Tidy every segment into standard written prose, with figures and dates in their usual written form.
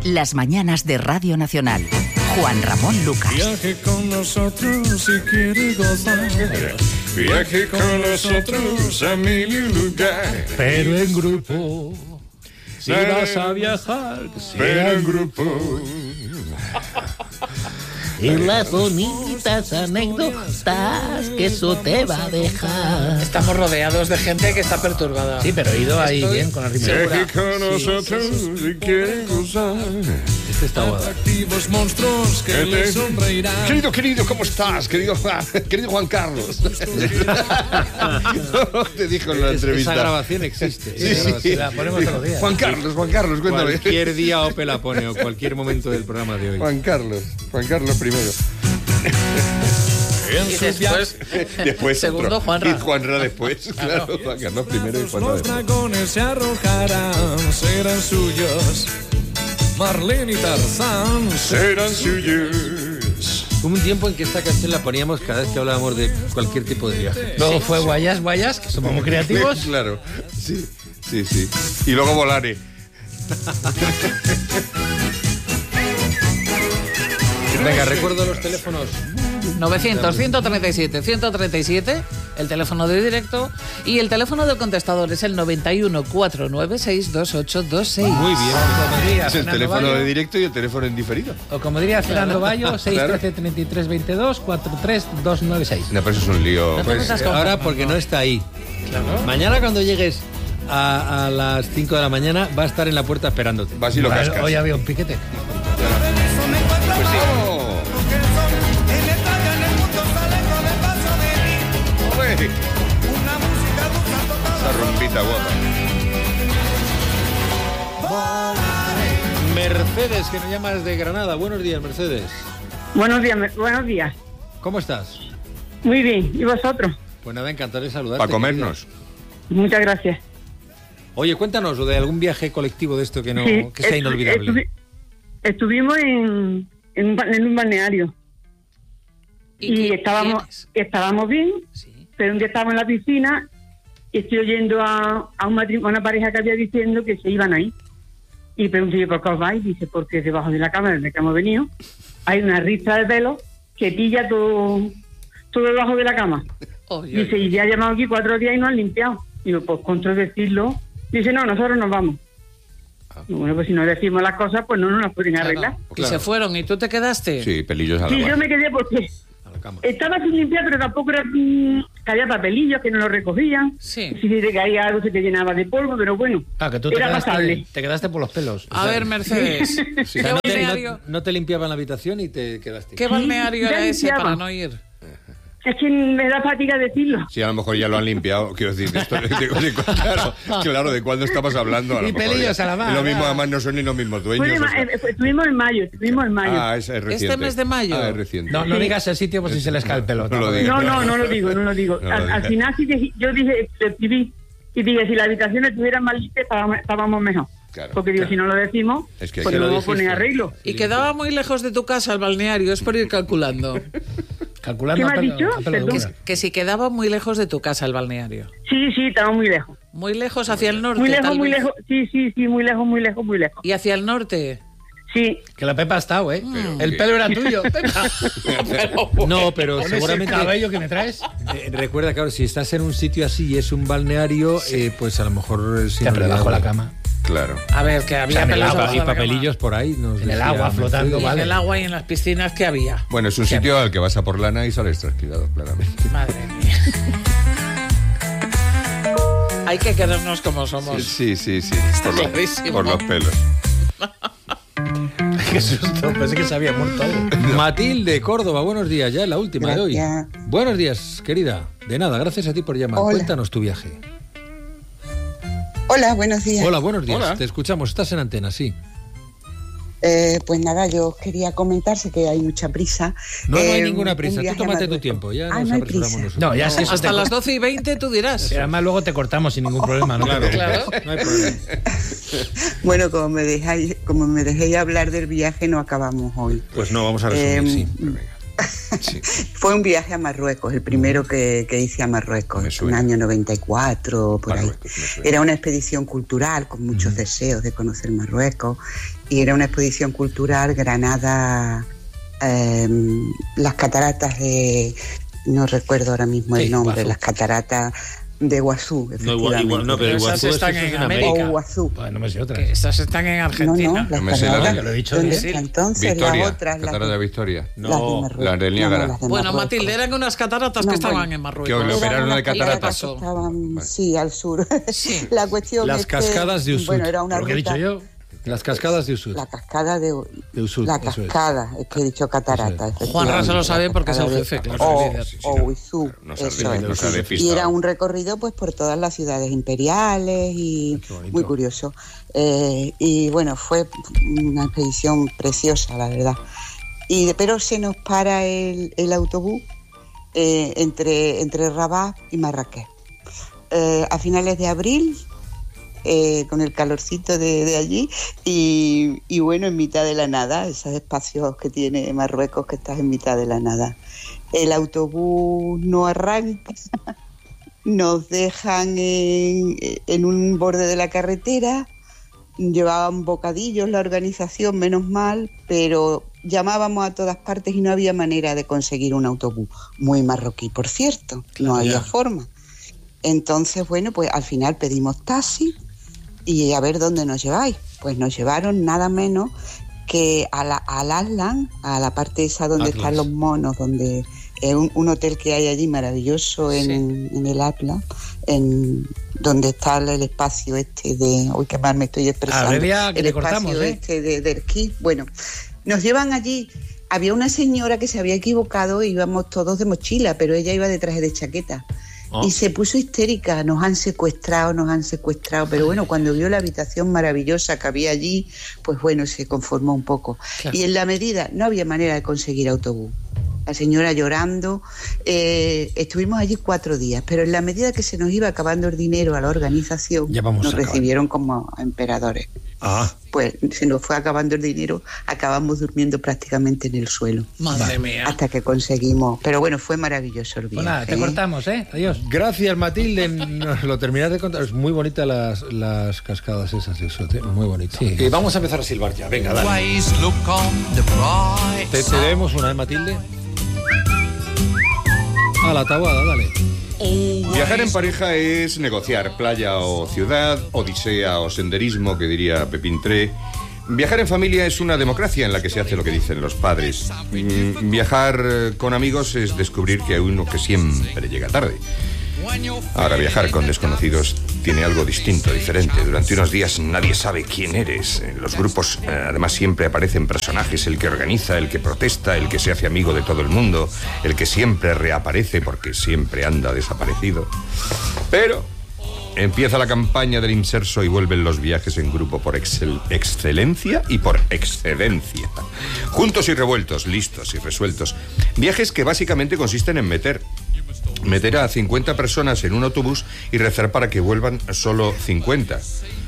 Las mañanas de Radio Nacional. Juan Ramón Lucas. Viaje con nosotros si quiere gozar. Viaje con nosotros a mil lugar. Pero en grupo. Si vas a viajar, pero en grupo. Y las bonitas anécdotas que eso te va a dejar. Estamos rodeados de gente que está perturbada. Sí, pero he ido ahí bien con la rima. Viaje con nosotros si quiere gozar. Este está guapo. Atractivos monstruos que le sonreirán. Querido, ¿cómo estás? Querido Juan Carlos. Te dijo en la entrevista. Esa grabación existe. Sí. La ponemos todos los días. Juan Carlos, cuéntame. Cualquier día Ope la pone o cualquier momento del programa de hoy. Juan Carlos primero. Y después Segundo, otro. Juanra. Y Juanra después, claro. Juan Carlos primero y Juanra Los después. dragones se arrojarán, serán suyos. Marlene y Tarzán serán suyos. Hubo un tiempo en que esta canción la poníamos cada vez que hablábamos de cualquier tipo de viaje. Luego fue Guayas, que somos muy creativos. Claro, sí. Y luego Volare. Venga, recuerdo los teléfonos. 900-137-137, el teléfono de directo, y el teléfono del contestador es el 91-496-2826. Muy bien. Como diría Es el Fernando teléfono Bayo, de directo y el teléfono en diferido. o como diría Fernando Bayo, 613-3322-43296. No, pero eso es un lío. Pues ahora porque no está ahí. Mañana cuando llegues a las 5 de la mañana va a estar en la puerta esperándote. Vas y lo cascas. Hoy había un piquete. Pues sí. ¡Hombre! Esa rompita guapa. Mercedes, que nos llamas de Granada. Buenos días, Mercedes. Buenos días. ¿Cómo estás? Muy bien. ¿Y vosotros? Pues nada, encantado de saludarte. Para comernos. Muchas gracias. Oye, cuéntanos de algún viaje colectivo de esto que Sí, sea inolvidable. Estuvimos en un balneario. Y estábamos bien, Sí. pero un día estábamos en la piscina y estoy oyendo a una pareja que había diciendo que se iban ahí. Y pregunté yo, ¿por qué os vais? Dice, porque debajo de la cama desde que hemos venido hay una ristra de pelo que pilla todo debajo de la cama. Dice, y ya ha llamado aquí 4 días y no han limpiado. Digo, pues contra decirlo. Dice, no, nosotros nos vamos. Bueno, pues si no decimos las cosas, pues no nos las pueden arreglar. Y se fueron, ¿y tú te quedaste? Sí, pelillos a la Sí, barra. yo me quedé porque estaba sin limpiar, pero tampoco era que había papelillos que no lo recogían. Sí. Si te caía algo se te llenaba de polvo, pero bueno, Que tú era pasable. te quedaste por los pelos. A ver, Mercedes, Sí, ¿qué no, balneario, no te limpiaban la habitación y te quedaste. ¿qué balneario ya era ese limpiaba. para no ir? Es que me da fatiga decirlo. Sí, a lo mejor ya lo han limpiado. Quiero decir, esto, claro, ¿de cuándo estamos hablando? A lo Y mejor pelillos ya. a la mar. Lo mismo, además, no son ni los mismos dueños. Estuvimos en mayo. Ah, es reciente. ¿Este mes de mayo? Ah, es reciente. No digas el sitio por si se les cae el pelo. No lo digas. No lo digo. No lo Al digas. final sí que yo dije, escribí y dije, si las habitaciones estuvieran más limpias estábamos mejor. Claro, Porque digo, claro. si no lo decimos, Es que pues lo no dijiste. ponen arreglo. ¿Y quedaba muy lejos de tu casa el balneario? Es por ir calculando. Calculando ¿Qué me has a pelo- dicho? a pelo de Perdón. burra. Que si quedaba muy lejos de tu casa el balneario. Sí, estamos muy lejos. Muy lejos hacia el norte. Muy lejos, tal muy vez. lejos. Sí, muy lejos. ¿Y hacia el norte? Sí. Que la Pepa ha estado, ¿eh? Pero El que- pelo era tuyo, Pepa. No, pero Con ese seguramente... cabello que me traes. Recuerda, claro, si estás en un sitio así y es un balneario, pues a lo mejor es Siempre inolvidable. bajo la cama. Claro. A ver, que había en el pelos agua, debajo Y de la papelillos por ahí. Nos En el decía agua, flotando, Mercedes. cama. vale. En el agua y en las piscinas que había. Bueno, es un sitio al que vas a por lana y sales trasquilado, claramente. Madre mía. Hay que quedarnos como somos. Sí. clarísimo. Por los pelos. Qué susto, pensé que se había muerto algo. Matilde, Córdoba, buenos días, ya la última de hoy. Gracias. Buenos días, querida. De nada, gracias a ti por llamar. Hola. Cuéntanos tu viaje. Hola, buenos días. Hola, buenos días. Hola. Te escuchamos, estás en antena, sí. Pues nada, yo quería comentar, sé que hay mucha prisa. No hay Un ninguna prisa, tú viaje a tómate tu Marruecos. tiempo, ya Ah, nos no hay apresuramos prisa. nosotros. No, ya si eso Hasta te... las 12:20 tú dirás. Y además luego te cortamos sin ningún problema, ¿no? Claro, Claro. no hay problema. Bueno, como me dejéis hablar del viaje, no acabamos hoy. Pues no, vamos a resumir, sí. Sí. Fue un viaje a Marruecos, el primero que hice a Marruecos, en el año 94, por Marruecos, ahí. Era una expedición cultural con muchos deseos de conocer Marruecos, y era una expedición cultural Granada, las cataratas de... No recuerdo ahora mismo el nombre, Iguazú. las cataratas de Iguazú, efectivamente. No, pero Esas Iguazú están eso es en en América. O Iguazú. Bueno, no me sé otra. Que estas están en Argentina. No, las No me sé la cataratas, de- lo he dicho ¿dónde bien. está entonces? Victoria, Las otras, las Cataratas de Victoria. No, las de Marruecos. las del Niágara. las de Bueno, Marruecos. Matilde, eran unas cataratas No, que estaban bueno. en Marruecos. Que le Eran operaron unas de cataratas. cataratas que estaban, sí, al sur. Sí. La cuestión Las es que, cascadas de Usud. bueno, era una Lo que he dicho ruta- yo. Las cascadas de Usud. La cascada de Usud, la eso es. cascada, es que he dicho catarata. Eso Juanra se lo sabe porque es el efectivamente, jefe, la claro, cascada el líder. Sí, o no, Uizú, no sale- eso es. no sale Y despistado. era un recorrido pues por todas las ciudades imperiales y Qué bonito. muy curioso. Y bueno, fue una expedición preciosa, la verdad. Pero se nos para el autobús entre Rabat y Marrakech. A finales de abril, con el calorcito de allí, y bueno, en mitad de la nada, esos espacios que tiene Marruecos, que estás en mitad de la nada. El autobús no arranca, nos dejan en un borde de la carretera, llevaban bocadillos la organización, menos mal, pero llamábamos a todas partes y no había manera de conseguir un autobús. Muy marroquí, por cierto, no había forma. Entonces, bueno, pues al final pedimos taxi y a ver dónde nos lleváis. Pues nos llevaron nada menos que al Aslan, a la parte esa donde Atlas. están los monos, donde es un hotel que hay allí maravilloso en el Atlas, donde está el espacio este de... Uy, qué mal me estoy expresando. Aurelia, que el te espacio cortamos, ¿eh? este de esquí. Bueno, nos llevan allí. Había una señora que se había equivocado, íbamos todos de mochila, pero ella iba de traje de chaqueta. Y se puso histérica, nos han secuestrado, pero bueno, cuando vio la habitación maravillosa que había allí, pues bueno, se conformó un poco. Claro. Y en la medida, no había manera de conseguir autobús. La señora llorando, estuvimos allí 4 días, pero en la medida que se nos iba acabando el dinero a la organización, Ya vamos nos a acabar. recibieron como a emperadores. Ah, Pues se nos fue acabando el dinero, acabamos durmiendo prácticamente en el suelo. Madre mía. Hasta que conseguimos. Pero bueno, fue maravilloso el viaje. Bueno, te cortamos, ¿eh? Adiós. gracias, Matilde. Nos lo terminas de contar. Es muy bonita las cascadas esas de Usud, ¿eh? Muy bonito. Sí. Vamos a empezar a silbar ya. Venga, dale. Te debemos una, ¿eh, Matilde? A la tabuada, dale. Viajar en pareja es negociar playa o ciudad, odisea o senderismo, que diría Pepín Tré. Viajar en familia es una democracia en la que se hace lo que dicen los padres. Viajar con amigos es descubrir que hay uno que siempre llega tarde. Ahora, viajar con desconocidos tiene algo distinto, diferente. Durante unos días nadie sabe quién eres. En los grupos, además, siempre aparecen personajes: el que organiza, el que protesta, el que se hace amigo de todo el mundo, el que siempre reaparece porque siempre anda desaparecido. Pero empieza la campaña del inserso y vuelven los viajes en grupo por excelencia y por excedencia. Juntos y revueltos, listos y resueltos. Viajes que básicamente consisten en meter a 50 personas en un autobús y rezar para que vuelvan solo 50.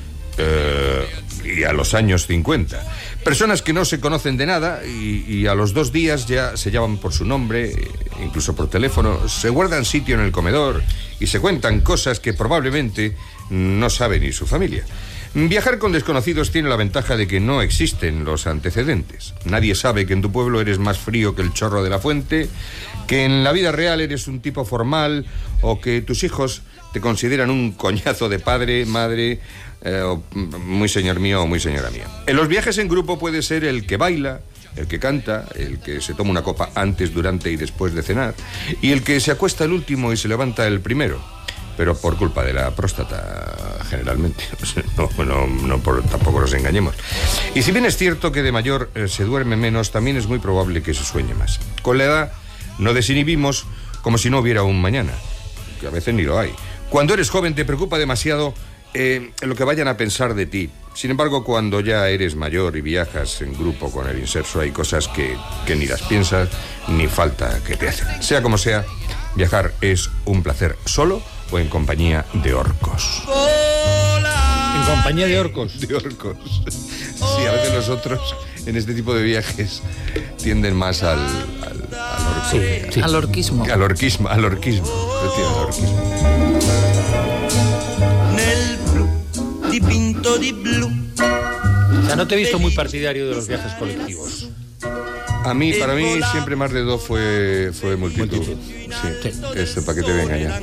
Y a los años 50. Personas que no se conocen de nada y a los 2 días ya se llaman por su nombre, incluso por teléfono, se guardan sitio en el comedor y se cuentan cosas que probablemente no sabe ni su familia. Viajar con desconocidos tiene la ventaja de que no existen los antecedentes. Nadie sabe que en tu pueblo eres más frío que el chorro de la fuente, que en la vida real eres un tipo formal o que tus hijos te consideran un coñazo de padre, madre, o muy señor mío o muy señora mía. En los viajes en grupo puede ser el que baila, el que canta, el que se toma una copa antes, durante y después de cenar, y el que se acuesta el último y se levanta el primero. Pero por culpa de la próstata, generalmente. Tampoco nos engañemos. Y si bien es cierto que de mayor se duerme menos, también es muy probable que se sueñe más. Con la edad nos desinhibimos como si no hubiera un mañana, que a veces ni lo hay. Cuando eres joven te preocupa demasiado lo que vayan a pensar de ti. Sin embargo, cuando ya eres mayor y viajas en grupo con el inserso, hay cosas que ni las piensas ni falta que te hacen. Sea como sea, viajar es un placer solo o en compañía de orcos. En compañía de orcos. De orcos. Sí, a veces nosotros en este tipo de viajes tienden más al orco. Sí. Al orquismo. Al orquismo. O sea, no te he visto muy partidario de los viajes colectivos. Para mí siempre más de dos fue multitud. Sí. Esto, ¿para qué te voy a engañar?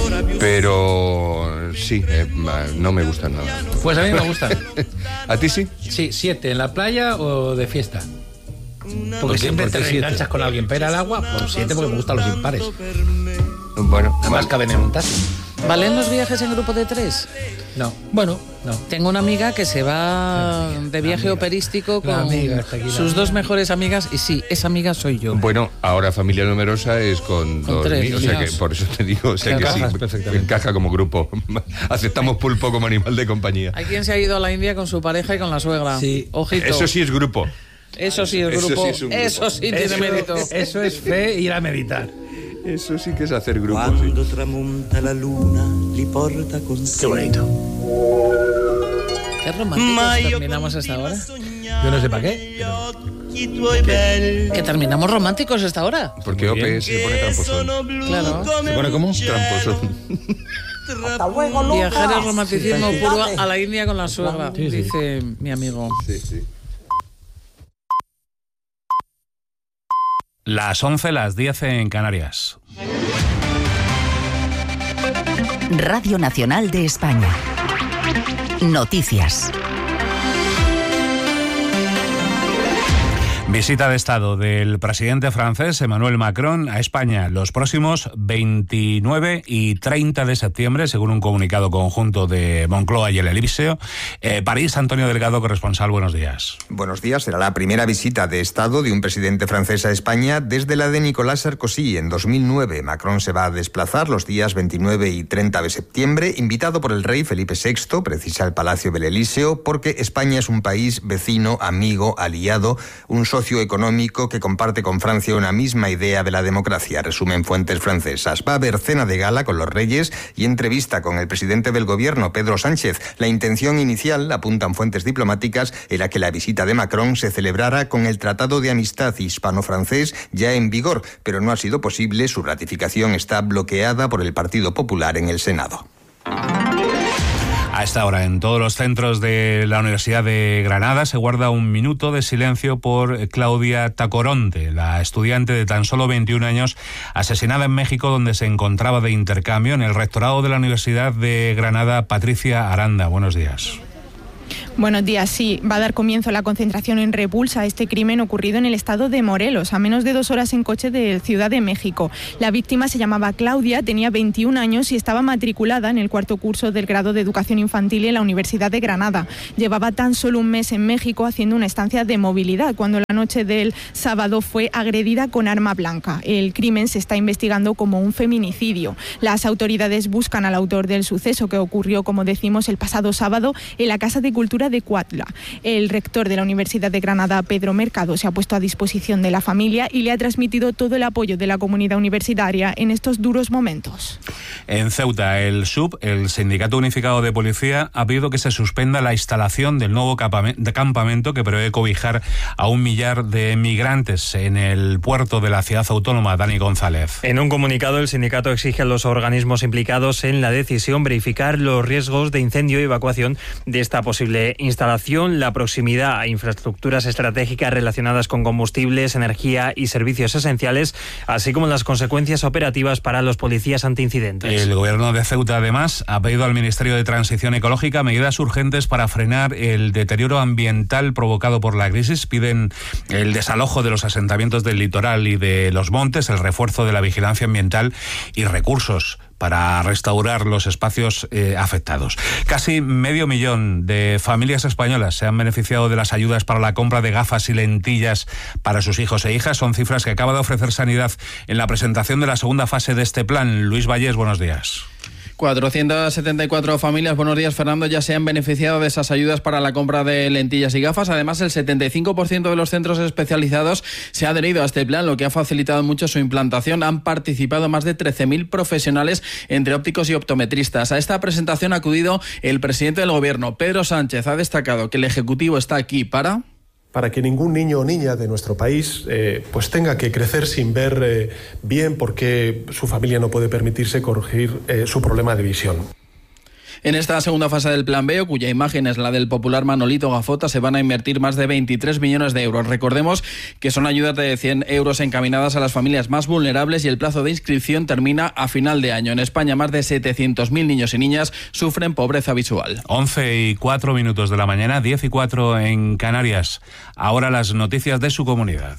Pero sí, no me gustan nada. Pues a mí me gustan. ¿A ti sí? Sí, 7 en la playa o de fiesta. Porque siempre te enganchas con alguien para ir al agua, por 7 porque me gustan los impares. Bueno, además caben en un taxi. ¿Valen los viajes en grupo de 3? No, bueno, no. Tengo una amiga que se va de viaje operístico con sus 2 mejores amigas y sí, esa amiga soy yo. Bueno, ahora familia numerosa es con 2 3, o sea que por eso te digo, o sea que sí, encaja como grupo. Aceptamos pulpo como animal de compañía. Hay quien se ha ido a la India con su pareja y con la suegra. Sí. Ojito. Eso sí es grupo. Eso sí es grupo. Eso sí tiene mérito. Eso es fe y ir a meditar. Eso sí que es hacer grupo. Cuando tramonta la luna, li porta con sé. Qué bonito. ¿Qué románticos terminamos esta hora? Yo no sé para qué. ¿Que terminamos románticos esta hora? Porque OP se pone tramposón. Claro. ¿Se pone cómo? Tramposón. Hasta luego, Lucas. Viajar el romanticismo puro a la India con la suegra, dice mi amigo. Sí. Las 11, las 10 en Canarias. Radio Nacional de España. Noticias. Visita de Estado del presidente francés Emmanuel Macron a España los próximos 29 y 30 de septiembre, según un comunicado conjunto de Moncloa y el Elíseo. París, Antonio Delgado, corresponsal, buenos días. Buenos días. Será la primera visita de Estado de un presidente francés a España desde la de Nicolas Sarkozy en 2009. Macron se va a desplazar los días 29 y 30 de septiembre, invitado por el rey Felipe VI, precisa el Palacio del Elíseo, porque España es un país vecino, amigo, aliado, un socio económico que comparte con Francia una misma idea de la democracia, resumen fuentes francesas. Va a haber cena de gala con los reyes y entrevista con el presidente del gobierno, Pedro Sánchez. La intención inicial, apuntan fuentes diplomáticas, era que la visita de Macron se celebrara con el Tratado de Amistad hispano-francés ya en vigor, pero no ha sido posible. Su ratificación está bloqueada por el Partido Popular en el Senado. A esta hora, en todos los centros de la Universidad de Granada se guarda un minuto de silencio por Claudia Tacoronte, la estudiante de tan solo 21 años asesinada en México, donde se encontraba de intercambio. En el rectorado de la Universidad de Granada, Patricia Aranda, buenos días. Buenos días. Sí, va a dar comienzo la concentración en repulsa a este crimen ocurrido en el estado de Morelos, a menos de 2 horas en coche de Ciudad de México. La víctima se llamaba Claudia, tenía 21 años y estaba matriculada en el 4º curso del grado de Educación Infantil en la Universidad de Granada. Llevaba tan solo un mes en México haciendo una estancia de movilidad, cuando la noche del sábado fue agredida con arma blanca. El crimen se está investigando como un feminicidio. Las autoridades buscan al autor del suceso, que ocurrió, como decimos, el pasado sábado en la Casa de Cultura de Cuautla. El rector de la Universidad de Granada, Pedro Mercado, se ha puesto a disposición de la familia y le ha transmitido todo el apoyo de la comunidad universitaria en estos duros momentos. En Ceuta, el SUB, el Sindicato Unificado de Policía, ha pedido que se suspenda la instalación del nuevo campamento que prevé cobijar a 1 millar de migrantes en el puerto de la ciudad autónoma. Dani González. En un comunicado, el sindicato exige a los organismos implicados en la decisión verificar los riesgos de incendio y evacuación de esta posible instalación, la proximidad a infraestructuras estratégicas relacionadas con combustibles, energía y servicios esenciales, así como las consecuencias operativas para los policías antiincidentes. El gobierno de Ceuta, además, ha pedido al Ministerio de Transición Ecológica medidas urgentes para frenar el deterioro ambiental provocado por la crisis. Piden el desalojo de los asentamientos del litoral y de los montes, el refuerzo de la vigilancia ambiental y recursos para restaurar los espacios afectados. Casi 500.000 de familias españolas se han beneficiado de las ayudas para la compra de gafas y lentillas para sus hijos e hijas. Son cifras que acaba de ofrecer Sanidad en la presentación de la segunda fase de este plan. Luis Vallés, buenos días. 474 familias, buenos días Fernando, ya se han beneficiado de esas ayudas para la compra de lentillas y gafas. Además, el 75% de los centros especializados se ha adherido a este plan, lo que ha facilitado mucho su implantación. Han participado más de 13.000 profesionales entre ópticos y optometristas. A esta presentación ha acudido el presidente del Gobierno, Pedro Sánchez. Ha destacado que el Ejecutivo está aquí para que ningún niño o niña de nuestro país pues tenga que crecer sin ver bien porque su familia no puede permitirse corregir su problema de visión. En esta segunda fase del Plan B, cuya imagen es la del popular Manolito Gafota, se van a invertir más de 23 millones de euros. Recordemos que son ayudas de 100 euros encaminadas a las familias más vulnerables y el plazo de inscripción termina a final de año. En España, más de 700.000 niños y niñas sufren pobreza visual. 11:04 de la mañana, 10:04 en Canarias. Ahora las noticias de su comunidad.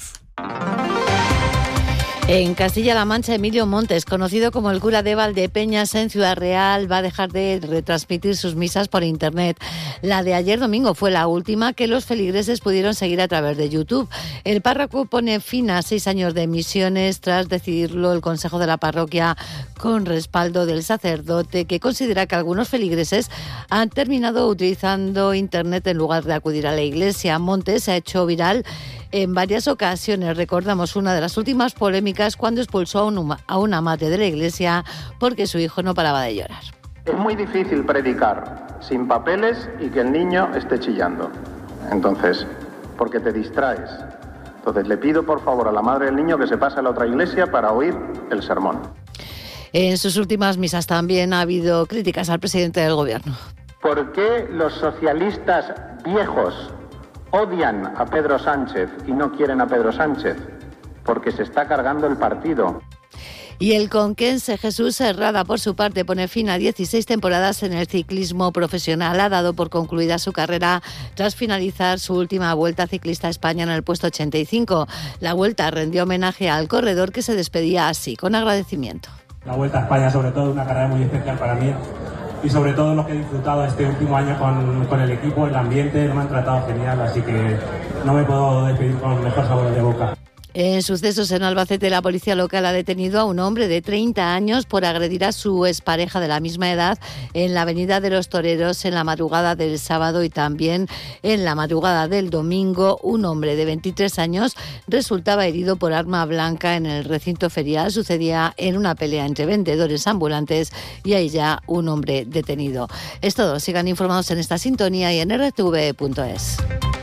En Castilla-La Mancha, Emilio Montes, conocido como el cura de Valdepeñas en Ciudad Real, va a dejar de retransmitir sus misas por Internet. La de ayer domingo fue la última que los feligreses pudieron seguir a través de YouTube. El párroco pone fin a 6 años de misiones tras decidirlo el Consejo de la Parroquia con respaldo del sacerdote, que considera que algunos feligreses han terminado utilizando Internet en lugar de acudir a la iglesia. Montes se ha hecho viral en varias ocasiones. Recordamos una de las últimas polémicas cuando expulsó a una madre de la iglesia porque su hijo no paraba de llorar. Es muy difícil predicar sin papeles y que el niño esté chillando. Entonces, porque te distraes. Entonces le pido por favor a la madre del niño que se pase a la otra iglesia para oír el sermón. En sus últimas misas también ha habido críticas al presidente del Gobierno. ¿Por qué los socialistas viejos odian a Pedro Sánchez y no quieren a Pedro Sánchez? Porque se está cargando el partido. Y el conquense Jesús Herrada, por su parte, pone fin a 16 temporadas en el ciclismo profesional. Ha dado por concluida su carrera tras finalizar su última Vuelta Ciclista a España en el puesto 85. La Vuelta rendió homenaje al corredor, que se despedía así, con agradecimiento. La Vuelta a España, sobre todo, una carrera muy especial para mí. Y sobre todo lo que he disfrutado este último año con el equipo, el ambiente, me han tratado genial, así que no me puedo despedir con mejor sabor de boca. En sucesos en Albacete, la policía local ha detenido a un hombre de 30 años por agredir a su expareja de la misma edad en la Avenida de los Toreros en la madrugada del sábado y también en la madrugada del domingo. Un hombre de 23 años resultaba herido por arma blanca en el recinto ferial. Sucedía en una pelea entre vendedores ambulantes y hay ya un hombre detenido. Es todo. Sigan informados en esta sintonía y en rtv.es.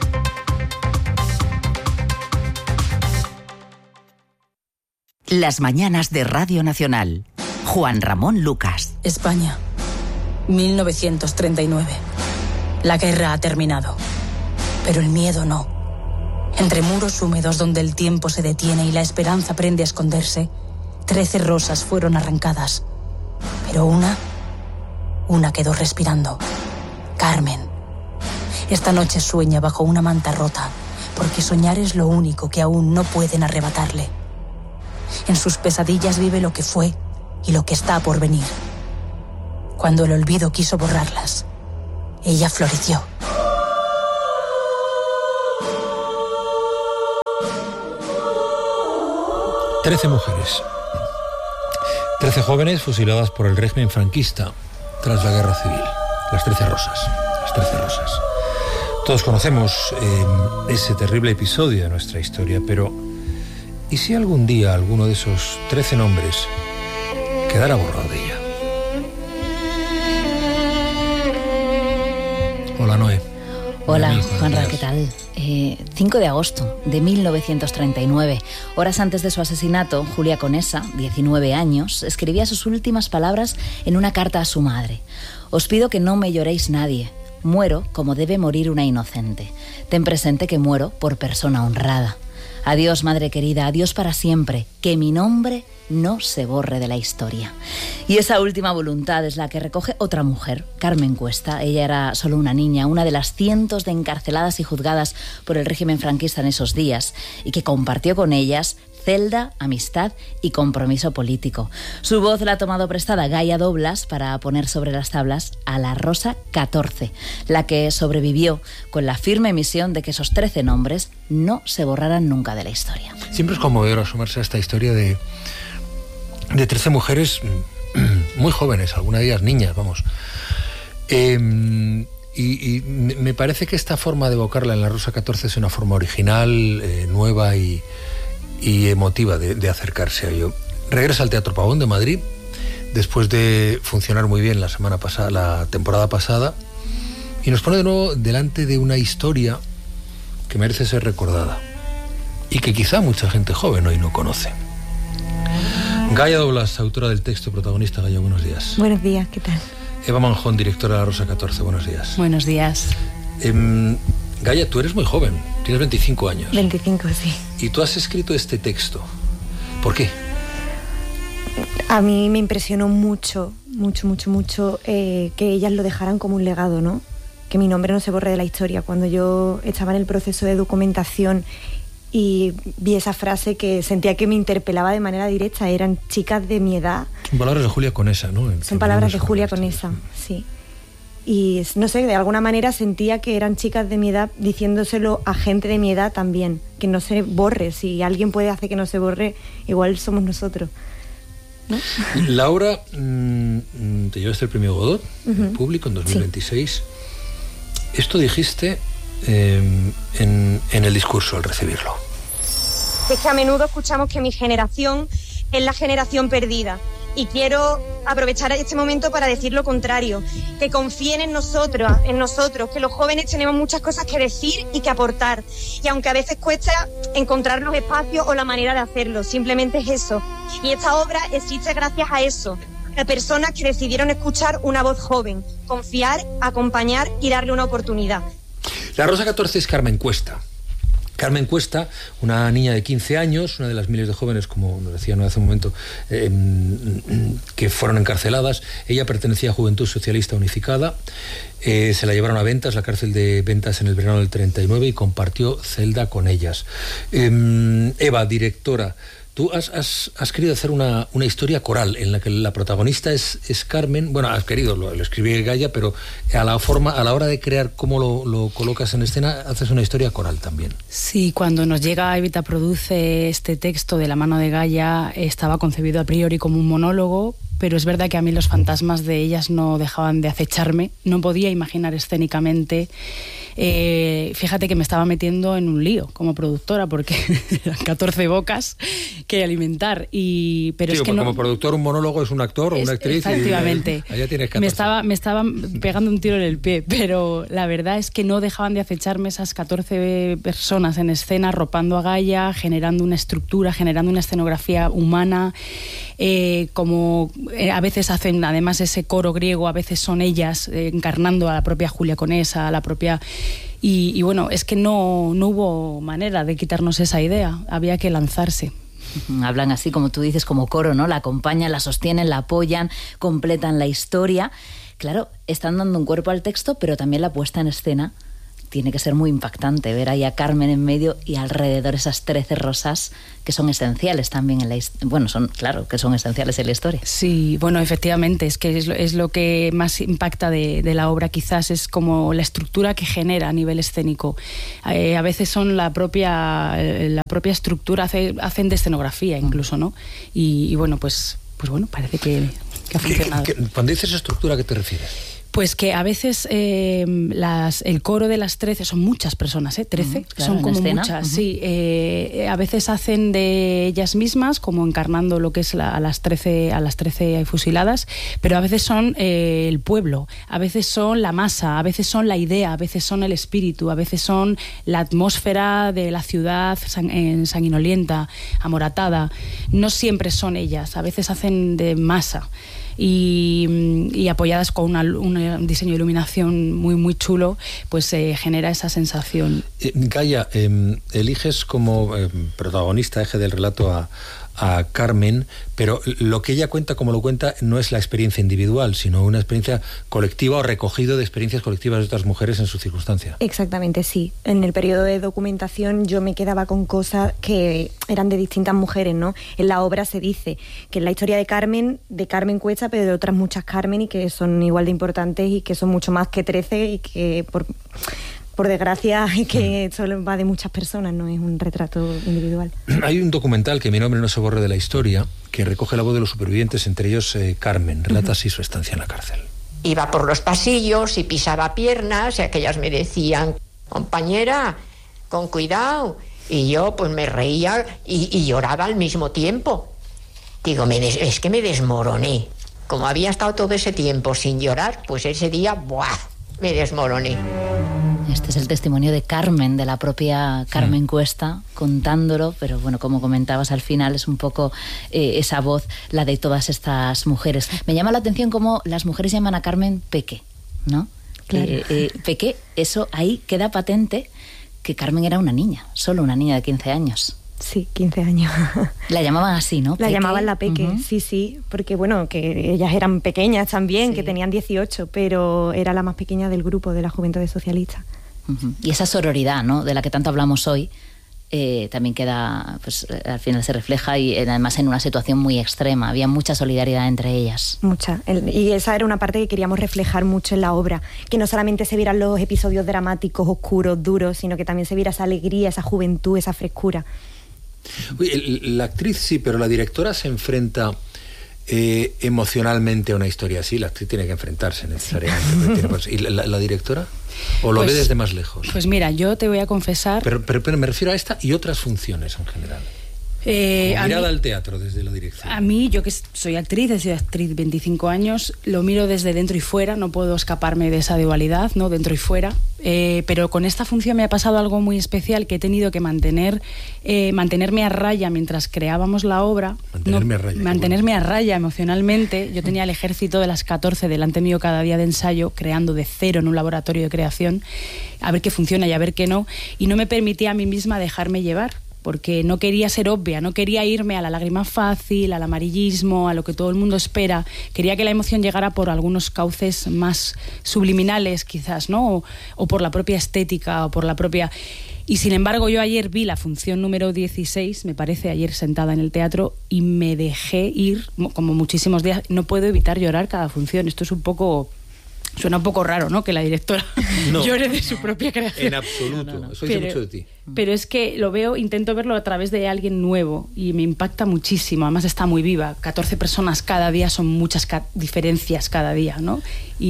Las mañanas de Radio Nacional. Juan Ramón Lucas. España, 1939. La guerra ha terminado, pero el miedo no. Entre muros húmedos donde el tiempo se detiene y la esperanza aprende a esconderse, 13 rosas fueron arrancadas. Pero una quedó respirando. Carmen. Esta noche sueña bajo una manta rota, porque soñar es lo único que aún no pueden arrebatarle. En sus pesadillas vive lo que fue y lo que está por venir. Cuando el olvido quiso borrarlas, ella floreció. Trece mujeres. 13 jóvenes fusiladas por el régimen franquista tras la guerra civil. Las 13 rosas. Las 13 rosas. Todos conocemos ese terrible episodio de nuestra historia, pero ¿y si algún día alguno de esos 13 nombres quedara borrado de ella? Hola, Noé. Hola, Juanra, ¿qué tal? 5 de agosto de 1939, horas antes de su asesinato, Julia Conesa, 19 años, escribía sus últimas palabras en una carta a su madre. Os pido que no me lloréis nadie. Muero como debe morir una inocente. Ten presente que muero por persona honrada. Adiós, madre querida, adiós para siempre, que mi nombre no se borre de la historia. Y esa última voluntad es la que recoge otra mujer, Carmen Cuesta. Ella era solo una niña, una de las cientos de encarceladas y juzgadas por el régimen franquista en esos días, y que compartió con ellas celda, amistad y compromiso político. Su voz la ha tomado prestada Gaia Doblas para poner sobre las tablas a la Rosa 14, la que sobrevivió con la firme misión de que esos 13 nombres no se borraran nunca de la historia. Siempre es conmovedor asomarse a esta historia de 13 mujeres muy jóvenes, algunas de ellas niñas, vamos. Y me parece que esta forma de evocarla en La Rosa 14 es una forma original, nueva y emotiva de acercarse a ello. Regresa al Teatro Pavón de Madrid, después de funcionar muy bien la temporada pasada, y nos pone de nuevo delante de una historia que merece ser recordada y que quizá mucha gente joven hoy no conoce. Gaia Doblas, autora del texto, protagonista. Gaia, buenos días. Buenos días, ¿qué tal? Eva Manjón, directora de La Rosa 14, buenos días. Buenos días. Gaia, tú eres muy joven, tienes 25 años. 25, sí. Y tú has escrito este texto. ¿Por qué? A mí me impresionó mucho que ellas lo dejaran como un legado, ¿no? Que mi nombre no se borre de la historia. Cuando yo estaba en el proceso de documentación y vi esa frase que sentía que me interpelaba de manera directa, eran chicas de mi edad. Son palabras de Julia Conesa, ¿no? Son palabras de Julia Conesa, sí. Y no sé, de alguna manera sentía que eran chicas de mi edad diciéndoselo a gente de mi edad también, que no se borre. Si alguien puede hacer que no se borre, igual somos nosotros, ¿no? Laura, te llevaste el premio Godot, en público, en 2026. Sí. Esto dijiste en el discurso al recibirlo. Es que a menudo escuchamos que mi generación es la generación perdida. Y quiero aprovechar este momento para decir lo contrario, que confíen en nosotros, que los jóvenes tenemos muchas cosas que decir y que aportar. Y aunque a veces cuesta encontrar los espacios o la manera de hacerlo, simplemente es eso. Y esta obra existe gracias a eso, a personas que decidieron escuchar una voz joven, confiar, acompañar y darle una oportunidad. La Rosa 14 es Carmen Cuesta. Carmen Cuesta, una niña de 15 años, una de las miles de jóvenes, como nos decían hace un momento, que fueron encarceladas. Ella pertenecía a Juventud Socialista Unificada, se la llevaron a Ventas, la cárcel de Ventas, en el verano del 39, y compartió celda con ellas. Eva, directora, tú has querido hacer una historia coral en la que la protagonista es Carmen. Bueno, has querido, lo escribí Gaia, pero a la hora de crear cómo lo colocas en escena, haces una historia coral también. Sí, cuando nos llega Evita Produce este texto de la mano de Gaia, estaba concebido a priori como un monólogo, pero es verdad que a mí los fantasmas de ellas no dejaban de acecharme. No podía imaginar escénicamente. Fíjate que me estaba metiendo en un lío como productora, porque eran 14 bocas que alimentar. Pero sí, es que no, como productor, un monólogo es un actor o una actriz. Efectivamente. Y allá tienes 14. Me estaba pegando un tiro en el pie, pero la verdad es que no dejaban de acecharme esas 14 personas en escena, arropando a Gaia, generando una estructura, generando una escenografía humana. A veces hacen además ese coro griego, a veces son ellas encarnando a la propia Julia Conesa, a la propia... Y bueno, es que no hubo manera de quitarnos esa idea, había que lanzarse. Hablan así, como tú dices, como coro, ¿no? La acompañan, la sostienen, la apoyan, completan la historia. Claro, están dando un cuerpo al texto, pero también la puesta en escena tiene que ser muy impactante, ver ahí a Carmen en medio y alrededor esas 13 rosas que son esenciales también en la historia. Bueno, claro que son esenciales en la historia. Sí, bueno, efectivamente, es que es lo que más impacta de la obra, quizás, es como la estructura que genera a nivel escénico. A veces son la propia estructura, hacen de escenografía incluso, ¿no? Y bueno, pues bueno, parece que ha funcionado. Cuando dices estructura, ¿a qué te refieres? Pues que a veces el coro de las 13, son muchas personas, 13, claro, son como escena, muchas, sí. A veces hacen de ellas mismas, como encarnando lo que es a las 13 fusiladas, pero a veces son el pueblo, a veces son la masa, a veces son la idea, a veces son el espíritu, a veces son la atmósfera de la ciudad sanguinolienta, amoratada. No siempre son ellas, a veces hacen de masa. Y apoyadas con un diseño de iluminación muy, muy chulo, pues genera esa sensación. Gaia, eliges como protagonista, eje del relato a Carmen, pero lo que ella cuenta, como lo cuenta, no es la experiencia individual, sino una experiencia colectiva o recogido de experiencias colectivas de otras mujeres en su circunstancia. Exactamente, sí. En el periodo de documentación yo me quedaba con cosas que eran de distintas mujeres, ¿no? En la obra se dice que es la historia de Carmen Cuesta, pero de otras muchas Carmen, y que son igual de importantes y que son mucho más que 13 y que por desgracia, es que esto va de muchas personas, no es un retrato individual. Hay un documental, Que mi nombre no se borre de la historia, que recoge la voz de los supervivientes, entre ellos Carmen, relata así su estancia en la cárcel. Iba por los pasillos y pisaba piernas y aquellas me decían, compañera, con cuidado. Y yo pues me reía y lloraba al mismo tiempo. Digo, es que me desmoroné. Como había estado todo ese tiempo sin llorar, pues ese día, ¡buah!, me desmoroné. Este es el testimonio de Carmen, de la propia Carmen Cuesta, contándolo, pero bueno, como comentabas al final, es un poco esa voz, la de todas estas mujeres. Me llama la atención cómo las mujeres llaman a Carmen Peque, ¿no? Claro. Peque, eso ahí queda patente que Carmen era una niña, solo una niña de 15 años. Sí, 15 años. La llamaban así, ¿no? La llamaban la Peque, sí, porque bueno, que ellas eran pequeñas también, que tenían 18, pero era la más pequeña del grupo de la Juventud Socialista. Y esa sororidad, ¿no?, de la que tanto hablamos hoy, también queda, pues al final se refleja, y además en una situación muy extrema. Había mucha solidaridad entre ellas. Mucha. Y esa era una parte que queríamos reflejar mucho en la obra, que no solamente se vieran los episodios dramáticos, oscuros, duros, sino que también se viera esa alegría, esa juventud, esa frescura. Uy, la actriz sí, pero la directora se enfrenta emocionalmente a una historia así. La actriz tiene que enfrentarse necesariamente. ¿Y la directora? ¿O lo ve desde más lejos? Pues mira, yo te voy a confesar... Pero me refiero a esta y otras funciones en general. Mirada al teatro desde la dirección. A mí, yo que soy actriz, he sido actriz 25 años, lo miro desde dentro y fuera, no puedo escaparme de esa dualidad, ¿no?, dentro y fuera. Pero con esta función me ha pasado algo muy especial, que he tenido que mantenerme a raya mientras creábamos la obra. Mantenerme a raya emocionalmente. Yo tenía el ejército de las 14 delante mío cada día de ensayo, creando de cero en un laboratorio de creación, a ver qué funciona y a ver qué no. Y no me permitía a mí misma dejarme llevar, porque no quería ser obvia, no quería irme a la lágrima fácil, al amarillismo, a lo que todo el mundo espera. Quería que la emoción llegara por algunos cauces más subliminales, quizás, ¿no? O por la propia estética, o por la propia... Y sin embargo, yo ayer vi la función número 16, me parece, ayer sentada en el teatro, y me dejé ir, como muchísimos días. No puedo evitar llorar cada función. Esto es un poco... Suena un poco raro, ¿no?, que la directora llore de su propia creación. En absoluto. Eso dice mucho de ti. Pero es que lo veo, intento verlo a través de alguien nuevo y me impacta muchísimo. Además está muy viva. 14 personas cada día son muchas diferencias cada día, ¿no?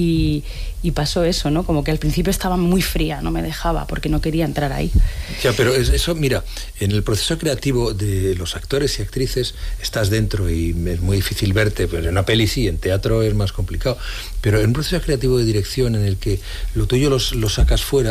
Y pasó eso, ¿no? Como que al principio estaba muy fría, no me dejaba porque no quería entrar ahí. Ya, pero eso, mira, en el proceso creativo de los actores y actrices estás dentro y es muy difícil verte, pues en una peli sí, en teatro es más complicado, pero en un proceso creativo de dirección en el que lo tuyo lo sacas fuera,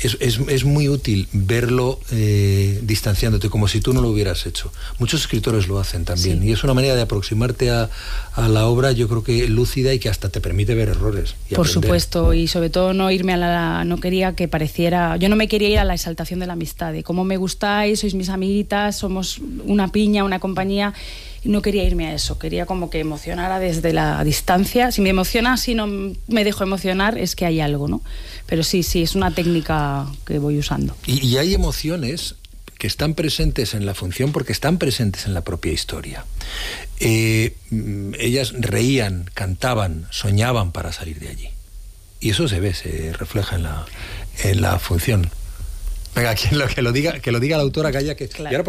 es muy útil verlo distanciándote, como si tú no lo hubieras hecho. Muchos escritores lo hacen también, y es una manera de aproximarte a la obra, yo creo que lúcida, y que hasta te permite ver errores y por aprender. Supuesto, y sobre todo no irme no quería que pareciera, yo no me quería ir a la exaltación de la amistad, de cómo me gustáis, sois mis amiguitas, somos una piña, una compañía. No quería irme a eso, quería como que emocionara desde la distancia. Si me emociona, si no me dejo emocionar, es que hay algo, ¿no? Pero sí, es una técnica que voy usando. Y hay emociones que están presentes en la función porque están presentes en la propia historia. Ellas reían, cantaban, soñaban para salir de allí. Y eso se ve, se refleja en la función. Venga, que lo diga la autora, Calla, que... Claro. Y ahora,